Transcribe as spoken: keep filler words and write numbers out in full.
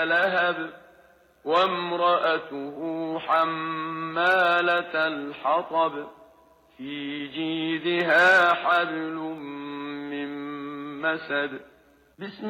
لهب وامرأته حمالة الحطب في جيدها حبل من مسد. بسم